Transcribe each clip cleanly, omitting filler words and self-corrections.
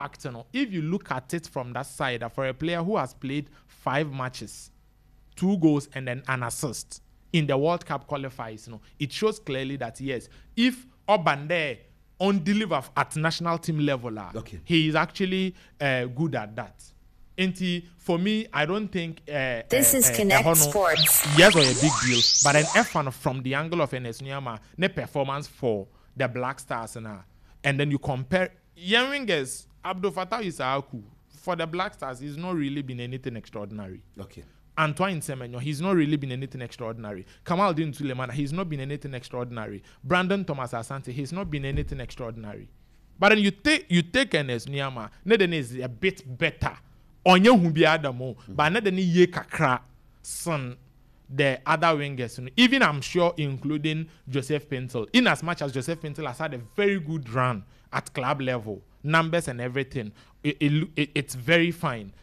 if you look at it from that side, for a player who has played 5 matches, 2 goals, and then an assist in the World Cup qualifiers, it shows clearly that yes, if Obande on deliver at national team level, he is actually good at that. And for me, I don't think this is Connect Sports. Yes, or a big deal, but an F1 from the angle of Enes Nyama, ne performance for the Black Stars, and then you compare young wingers. Abdul Fattah Isaaku for the Black Stars, he's not really been anything extraordinary. Okay. Antoine Semenyo, he's not really been anything extraordinary. Kamaldeen Sulemana, he's not been anything extraordinary. Brandon Thomas Asante, he's not been anything extraordinary. But then you take Enes Nyama, Neden is a bit better. Onye humbi Adamo, but Neden ye kakra son the other wingers. Even I'm sure including Joseph Pintel. In as much as Joseph Pintel has had a very good run at club level, numbers and everything, it's very fine.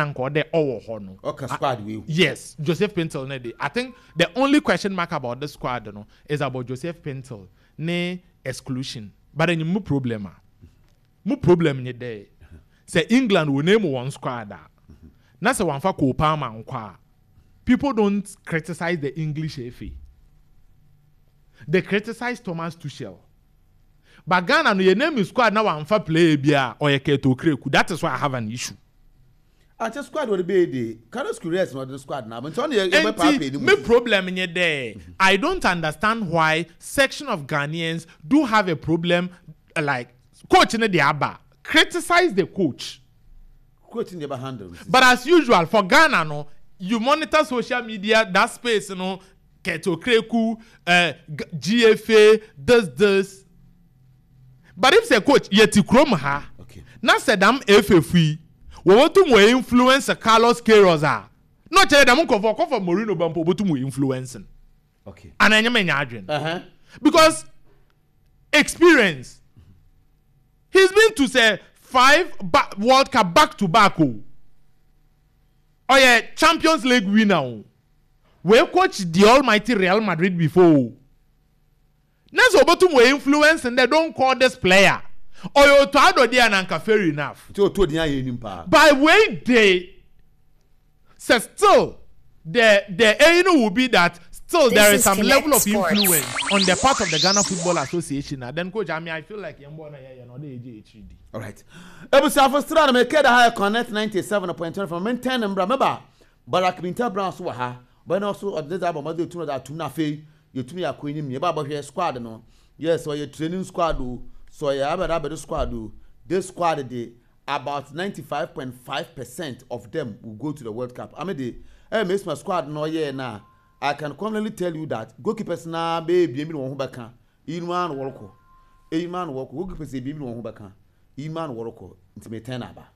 Okay, squad will. Yes, Joseph Pintel. I think the only question mark about the squad is about Joseph Pintel. Ne exclusion. But then you problem. Mu problem ni there. Say England will name one squad. Na se one for Kopama nkwa. People don't criticize the English FA. They criticize Thomas Tuchel. But Ghana, no, your name is squad now one for play bia or Keto Kreku. That is why I have an issue. I just squad will be the Carlos Curious not the squad now. But only my problem in there. I don't understand why section of Ghanaians do have a problem like coach in the Abba. Criticize the coach. Coach in the handle. But as usual for Ghana, no, you monitor social media, that space, Keto Kreku, GFA, this. But if say coach, yeti krom ha. Okay. Na said am FFE. We want to influence Carlos Queiroz. Not tell them for Mourinho Bampo, but to influencing. Okay. And I am because experience. He's been to say 5 World Cup back to back. Oh yeah, Champions League winner. We coach the almighty Real Madrid before. Next obotum we influence and they don't call this player. Or you to add there and fair enough. By way they say still the aim will be that still there is some level of influence on the part of the Ghana Football Association. And then coach, I feel like you're not the AGHD. All right. Ebusa for Strada make the higher connect 97.1 from maintain and remember Barack Minta Brown so ha but also of this album mother to that tuna fe you to me a queen me about your squad no. Yes, so your training squad do so you have a squad do this squad day about 95.5% of them will go to the World Cup. I mean the miss my squad no year now. I can confidently tell you that goalkeepers na baby won hu baka. Iman worko. Iman worko goalkeepers baby won hu baka. Iman worko ntime 10 aba.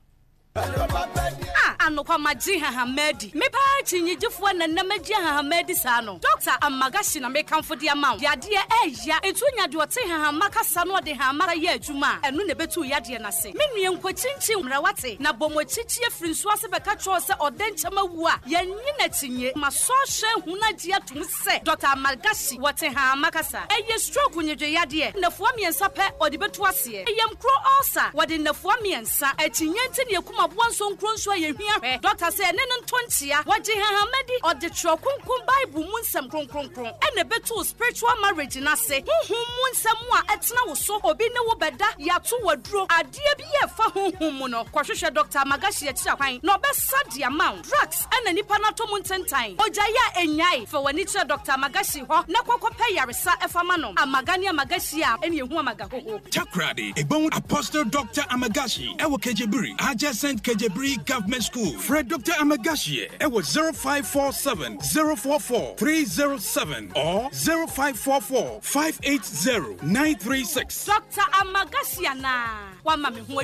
Anokwa maji Hamedi. Me pa chinyejefo na namaji Hamedi sa no. Dr. Amagashi na me kamfo de amount. Ya de eya entunya de ote Hamaka sa no de Hamaka ye adwuma. Enu ne betu ya de na se. Me nue nkwachinchin mrawate na bomochichi afiri nso ase beka cho se odenchama wu a. Ya nyi na tinye maso hwe huna de atum se. Dr. Amagashi wote Hamaka sa. Eye stroke nyedwe ya de. Nafo miensa pe ode betu ase. Eyam kro ulcer wode nafo miensa. Etinye ntine ekuma boanso nkronso ye hwia. Doctor say nenen tontia waje Hamedi or the trokunkun Bible munsam kronkronkron ene beto spiritual marriage na se honhom munsam a etena wo so obi ne wo beda yato waduro ade bi ye fa honhom mu no kwahwehwe Dr. Amagashi ya kira kwan no besa the amount drugs ene nipa na to muntentan oja ya enyai fa wani kira Dr. Amagashi ho na kwakwape yaresa efama no Amagani Amagashi a ene ehu amagahoho Takrade ebon Apostle Dr. Amagashi ewo Kejebiri adjacent Kejebiri Government School. Fred Dr. Amagashi, it was 0547 044 307 or 0544 580 936. Dr. Amagashi na wa mami ho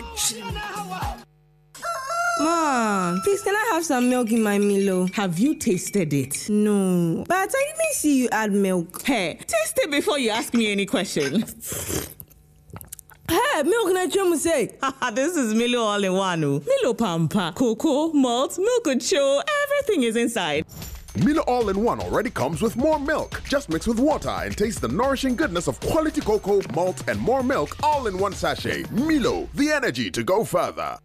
Mom, please can I have some milk in my Milo? Have you tasted it? No, but I didn't see you add milk. Hey, taste it before you ask me any questions. Hey, milk na chum say. This is Milo all-in-one. Milo Pampa, cocoa, malt, milk and show, everything is inside. Milo All-in-One already comes with more milk. Just mix with water and taste the nourishing goodness of quality cocoa, malt, and more milk all in one sachet. Milo, the energy to go further.